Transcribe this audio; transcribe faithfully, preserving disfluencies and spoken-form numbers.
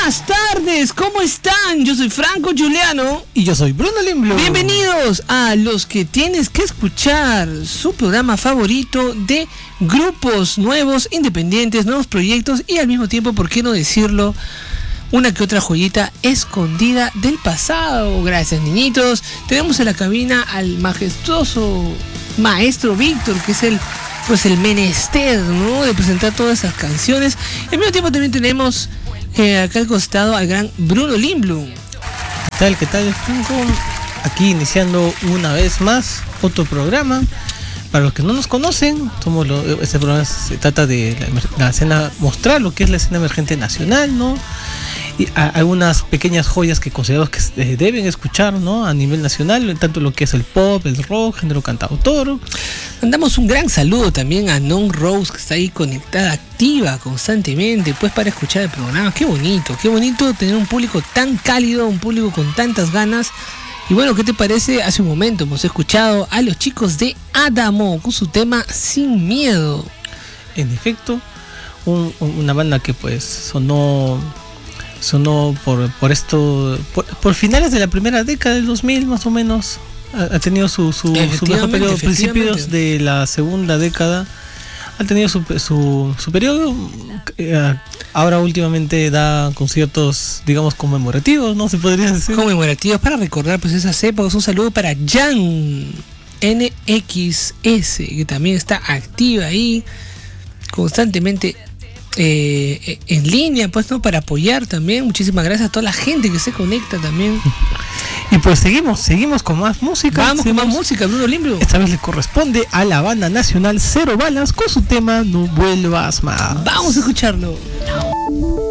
Buenas tardes, ¿cómo están? Yo soy Franco Giuliano. Y yo soy Bruno Limblo. Bienvenidos a Los que Tienes que Escuchar, su programa favorito de grupos nuevos, independientes, nuevos proyectos y al mismo tiempo, ¿por qué no decirlo?, una que otra joyita escondida del pasado. Gracias, niñitos. Tenemos en la cabina al majestuoso maestro Víctor, que es el pues el menester, ¿no?, de presentar todas esas canciones. Y al mismo tiempo también tenemos eh, acá al costado al gran Bruno Limblo. ¿Qué tal? ¿Qué tal, Franco? Aquí iniciando una vez más otro programa. Para los que no nos conocen, somos lo, este programa se trata de la, la escena, mostrar lo que es la escena emergente nacional, ¿no? Y a, algunas pequeñas joyas que consideramos que eh, deben escuchar, ¿no?, a nivel nacional, tanto lo que es el pop, el rock, género cantautor. Mandamos un gran saludo también a Non Rose, que está ahí conectada, activa constantemente, pues para escuchar el programa. Qué bonito, qué bonito tener un público tan cálido, un público con tantas ganas. Y bueno, ¿qué te parece? Hace un momento hemos escuchado a los chicos de Adamo con su tema Sin Miedo. En efecto, un, una banda que pues sonó sonó por por esto por, por finales de la primera década del dos mil más o menos. Ha, ha tenido su su, su mejor periodo. Principios de la segunda década ha tenido su su, su periodo. Eh, ahora últimamente da conciertos, digamos, conmemorativos, ¿no? Se podría decir. Conmemorativos para recordar pues esas épocas. Un saludo para Jan N X S, que también está activa ahí constantemente eh, en línea, pues, ¿no?, para apoyar también. Muchísimas gracias a toda la gente que se conecta también. Y pues seguimos, seguimos con más música. Vamos seguimos. con más música, Bruno Limblo. Esta vez le corresponde a la banda nacional Cero Balas con su tema No Vuelvas Más. Vamos a escucharlo.